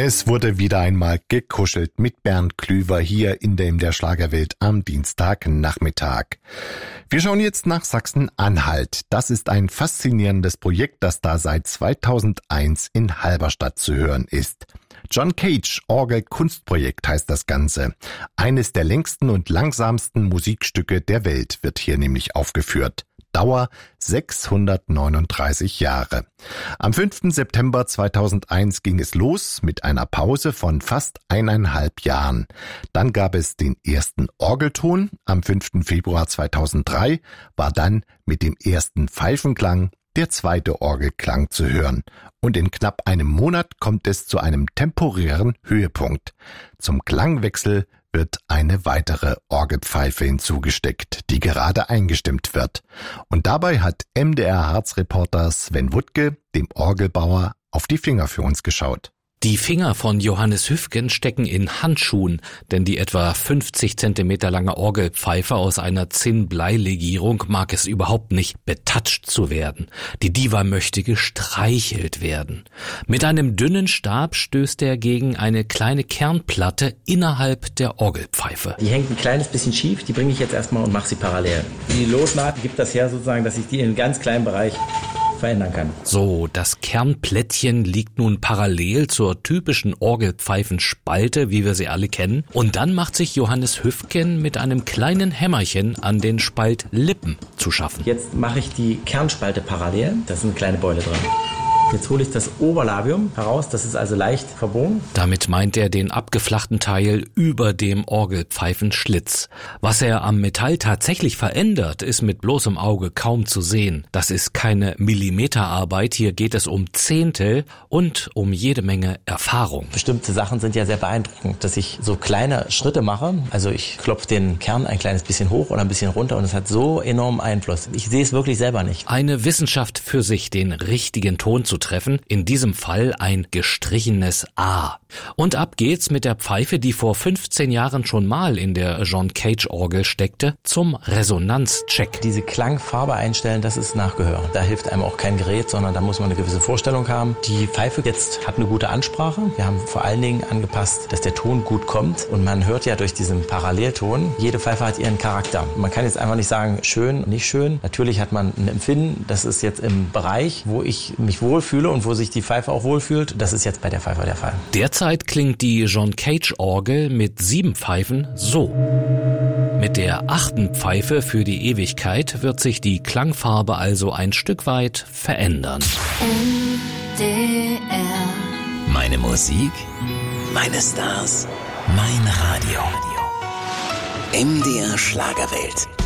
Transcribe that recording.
Es wurde wieder einmal gekuschelt mit Bernd Klüver hier in der Schlagerwelt am Dienstagnachmittag. Wir schauen jetzt nach Sachsen-Anhalt. Das ist ein faszinierendes Projekt, das da seit 2001 in Halberstadt zu hören ist. John Cage Orgel-Kunstprojekt heißt das Ganze. Eines der längsten und langsamsten Musikstücke der Welt wird hier nämlich aufgeführt. Dauer 639 Jahre. Am 5. September 2001 ging es los mit einer Pause von fast 1,5 Jahren. Dann gab es den ersten Orgelton. Am 5. Februar 2003 war dann mit dem ersten Pfeifenklang der zweite Orgelklang zu hören. Und in knapp einem Monat kommt es zu einem temporären Höhepunkt. Zum Klangwechsel wird eine weitere Orgelpfeife hinzugesteckt, die gerade eingestimmt wird. Und dabei hat MDR-Harz-Reporter Sven Wuttke dem Orgelbauer auf die Finger für uns geschaut. Die Finger von Johannes Hüfgen stecken in Handschuhen, denn die etwa 50 Zentimeter lange Orgelpfeife aus einer Zinnbleilegierung mag es überhaupt nicht, betatscht zu werden. Die Diva möchte gestreichelt werden. Mit einem dünnen Stab stößt er gegen eine kleine Kernplatte innerhalb der Orgelpfeife. Die hängt ein kleines bisschen schief, die bringe ich jetzt erstmal und mache sie parallel. Die Losnaht gibt das her sozusagen, dass ich die in einem ganz kleinen Bereich verändern kann. So, das Kernplättchen liegt nun parallel zur typischen Orgelpfeifenspalte, wie wir sie alle kennen. Und dann macht sich Johannes Hüfgen mit einem kleinen Hämmerchen an den Spaltlippen zu schaffen. Jetzt mache ich die Kernspalte parallel. Da ist eine kleine Beule drin. Jetzt hole ich das Oberlabium heraus, das ist also leicht verbogen. Damit meint er den abgeflachten Teil über dem Orgelpfeifenschlitz. Was er am Metall tatsächlich verändert, ist mit bloßem Auge kaum zu sehen. Das ist keine Millimeterarbeit, hier geht es um Zehntel und um jede Menge Erfahrung. Bestimmte Sachen sind ja sehr beeindruckend, dass ich so kleine Schritte mache. Also ich klopfe den Kern ein kleines bisschen hoch oder ein bisschen runter und es hat so enormen Einfluss. Ich sehe es wirklich selber nicht. Eine Wissenschaft für sich, den richtigen Ton zu treffen, in diesem Fall ein gestrichenes A. Und ab geht's mit der Pfeife, die vor 15 Jahren schon mal in der John Cage Orgel steckte, zum Resonanzcheck. Diese Klangfarbe einstellen, das ist Nachgehör. Da hilft einem auch kein Gerät, sondern da muss man eine gewisse Vorstellung haben. Die Pfeife jetzt hat eine gute Ansprache. Wir haben vor allen Dingen angepasst, dass der Ton gut kommt. Und man hört ja durch diesen Parallelton, jede Pfeife hat ihren Charakter. Man kann jetzt einfach nicht sagen, schön, nicht schön. Natürlich hat man ein Empfinden, das ist jetzt im Bereich, wo ich mich wohlfühle und wo sich die Pfeife auch wohlfühlt. Das ist jetzt bei der Pfeife der Fall. Derzeit klingt die John Cage Orgel mit 7 Pfeifen so. Mit der 8. Pfeife für die Ewigkeit wird sich die Klangfarbe also ein Stück weit verändern. MDR. Meine Musik, meine Stars, mein Radio. MDR Schlagerwelt.